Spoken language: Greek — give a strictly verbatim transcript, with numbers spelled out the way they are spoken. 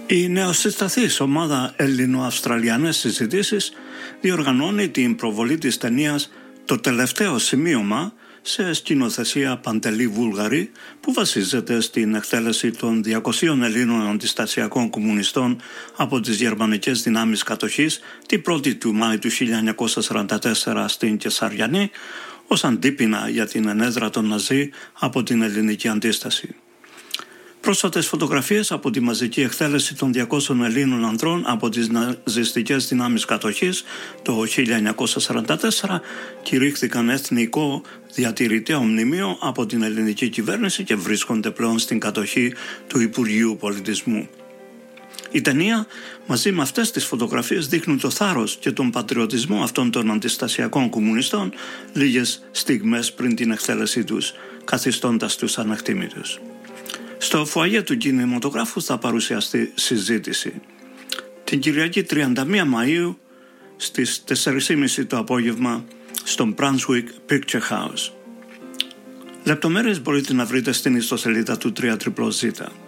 Η νεοσυσταθής ομάδα Ελληνοαυστραλιανές συζητήσεις διοργανώνει την προβολή της ταινίας «Το τελευταίο σημείωμα» σε σκηνοθεσία Παντελή Βούλγαρη, που βασίζεται στην εκτέλεση των διακοσίων Ελλήνων αντιστασιακών κομμουνιστών από τις γερμανικές δυνάμεις κατοχής την πρώτη του Μάη του χίλια εννιακόσια σαράντα τέσσερα στην Κεσαριανή, ως αντίπεινα για την ενέδρα των Ναζί από την ελληνική αντίσταση. Πρόσφατες φωτογραφίες από τη μαζική εκτέλεση των διακόσιων Ελλήνων ανδρών από τις ναζιστικές δυνάμεις κατοχής το χίλια εννιακόσια σαράντα τέσσερα κηρύχθηκαν εθνικό διατηρηταίο μνημείο από την ελληνική κυβέρνηση και βρίσκονται πλέον στην κατοχή του Υπουργείου Πολιτισμού. Η ταινία μαζί με αυτές τις φωτογραφίες δείχνουν το θάρρος και τον πατριωτισμό αυτών των αντιστασιακών κομμουνιστών λίγες στιγμές πριν την εκτέλεσή τους, καθιστώντας τους ανακτήμητους. Στο φουαγέ του κινηματογράφου θα παρουσιαστεί συζήτηση. Την Κυριακή τριάντα μία Μαΐου στις τέσσερις και μισή το απόγευμα στο Brunswick Picture House. Λεπτομέρειες μπορείτε να βρείτε στην ιστοσελίδα του τρία ζέτα.